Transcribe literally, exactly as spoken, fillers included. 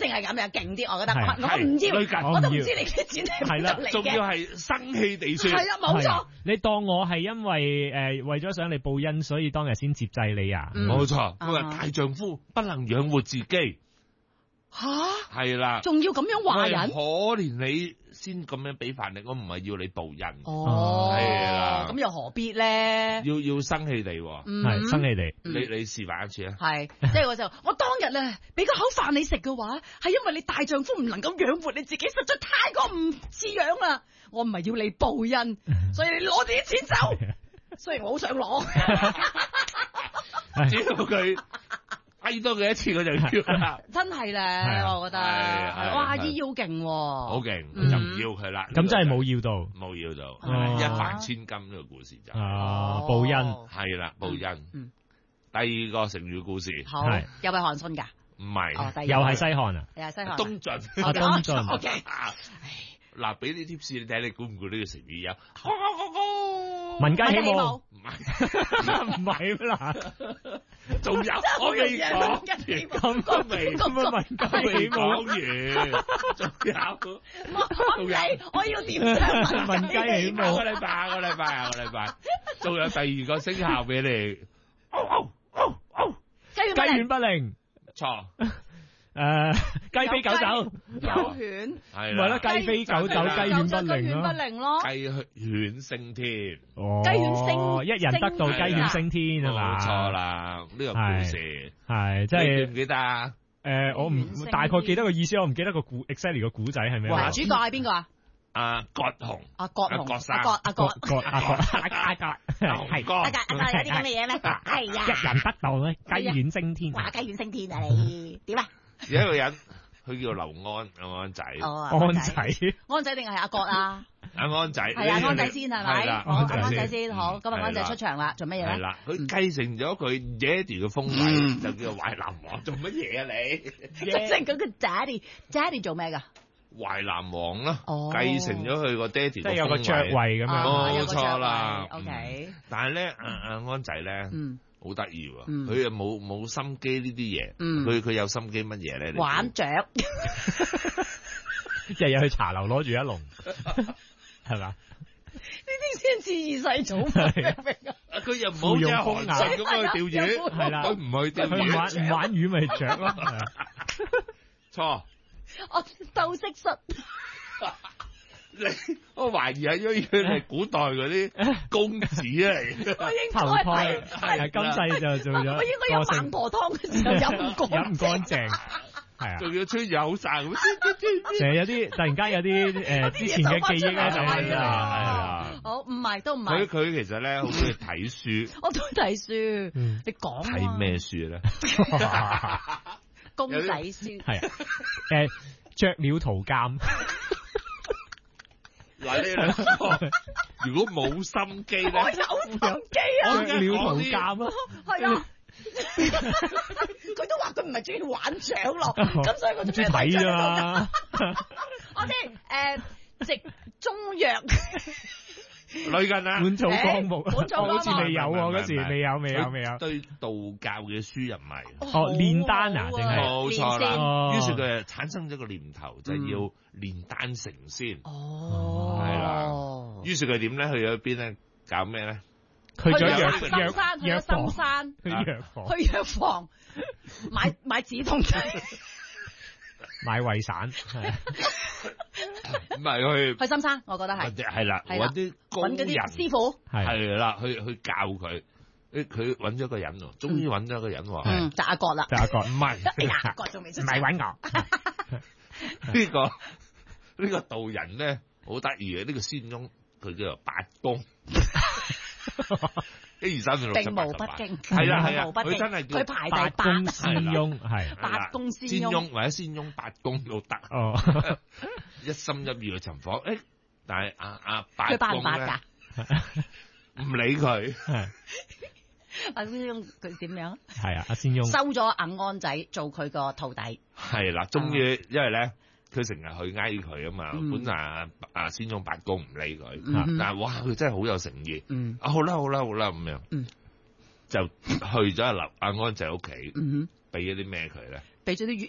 定係咁樣勁啲，我覺得我唔要，我都唔知你啲錢係邊度嚟嘅。 仲要係生氣地說， 係啦，冇錯。 你當我係因為誒為咗想你報恩，所以當日先接濟你啊？ 冇錯，佢話大丈夫不能養活自己。 吓， 係啦， 仲要咁樣話人， 可憐你先咁樣俾飯你，我唔係要你報恩。 哦， 係啦， 咁又何必咧？ 要要生氣地， 係生氣地。 你你示範一次啊？ 係，即係我就我當日咧俾個口飯你食嘅話，係因為你大丈夫唔能夠養活你自己，實在太過唔似樣啦。我唔係要你報恩，所以你攞住啲錢走。雖然我好想攞， 只要佢。嗌多佢一次我就要啦， 真係咧，我覺得，哇，阿姨要勁， 好勁，就唔要佢啦。 咁真係冇要到， 冇要到，一擲千金呢個故事就啊報恩， 係啦報恩。第二個成語故事， 係又係韓信㗎？ 唔係， 又係西漢啊？ 又係西漢。 東晉， 東晉。 O K。 嗱，俾啲貼士你睇，你估唔估呢個成語有？ 文雞起舞， 唔係唔係啦， 仲有我未講， 咁都未咁啊文雞起舞講完，仲有， 仲有，我要點唱文雞起舞？ 個禮拜，下個禮拜，下個禮拜，仲有第二個聲效俾你， 雞犬不寧， 錯。 誒，雞飛狗走， 有犬， 係咪咯，雞飛狗走，雞犬不寧咯， 雞犬升天， 哦， 雞犬升， 一人得道，雞犬升天係嘛？ 冇錯啦，呢個故事係即係記唔記得啊？ 誒，我唔大概記得個意思，我唔記得個古 exactly 個古仔係咩？ 主角係邊個啊？ 阿葛雄， 阿葛雄， 葛生， 阿葛阿葛葛阿葛阿葛係哥， 阿葛阿葛有啲咁嘅嘢咩？係啊， 一人得道咧，雞犬升天， 哇，雞犬升天啊你點啊？ 有一個人，佢叫劉安，安安仔， 安仔， 安仔定係阿葛啊？ 阿安仔， 係啊，安仔先係咪？好，安仔先好，今日安仔出場啦，做乜嘢咧？ 係啦，佢繼承咗佢爹哋嘅風位，就叫淮南王，做乜嘢啊你？ 即係嗰個 daddy，daddy 做咩噶？ 淮南王啦，繼承咗佢個爹哋， 即係有個爵位咁樣， 冇錯啦。 OK， 但係咧，阿阿安仔咧， 嗯。 好得意喎，佢又冇冇心機呢啲嘢，佢佢有心機乜嘢咧？ 玩雀， 日日去茶樓攞住一籠，係嘛？ 呢啲先似二世祖，明唔明啊？ 佢又唔好似韓信咁去釣魚， 係啦， 佢唔去釣魚， 佢唔玩唔玩魚咪雀咯。 錯， 我鬥蟋蟀。 你我懷疑係因為係古代嗰啲公子嚟， 我應投胎係啊，今世就做咗。 我應該有孟婆湯嘅時候飲唔乾， 飲唔乾淨，係啊， 仲要吹住口哨咁， 成日有啲突然間有啲誒之前嘅記憶咧就係啊， 好唔係都唔係。 佢佢其實咧好中意睇書， 我中意睇書，你講睇咩書咧？ 公仔書係啊，誒雀鳥圖鑑。 嗱，呢兩個如果冇心機咧， 我有心機啊！ 雀鳥圖鑑啊， 係啊，佢都話佢唔係中意玩雀咯，咁所以我中意睇啫嘛。 我哋誒食中藥， 類近啊， 本草綱目， 本草綱目好似未有喎，嗰時未有未有未有。 對道教嘅書入迷， 哦，煉丹啊，定係冇錯啦。於是佢就產生咗個念頭，就係要煉丹成仙。 哦， 係啦。於是佢點咧？去咗邊咧？搞咩咧？ 去咗藥深山，去咗深山， 去藥房， 去藥房買買止痛劑。 買胃散， 唔係去去深山，我覺得係係啦，揾啲揾嗰啲師傅係啦，去去教佢。誒，佢揾咗個人喎，終於揾咗個人喎， 嗯，就阿葛啦， 就阿葛， 唔係， 阿葛仲未出， 唔係揾我。呢個呢個道人咧好得意嘅，呢個仙翁佢叫做八公。一二三四六七八十八，係啦係啊，佢真係叫佢排第八仙翁，係八公仙翁或者仙翁八公都得。 哦， 一心一意去尋訪，誒，但係阿阿八公咧，唔理佢。 阿仙翁佢點樣？ 係啊，阿仙翁收咗阿安仔做佢個徒弟。 係啦，終於因為咧。佢成日去嗌佢啊嘛， 嗯、 本來啊仙翁八公唔理佢， 嗯、 但係哇佢真係好有誠意， 嗯、 啊好啦好啦好啦咁樣， 嗯、 就去咗阿立阿安仔屋企， 嗯， 俾咗啲咩佢咧？ 俾咗啲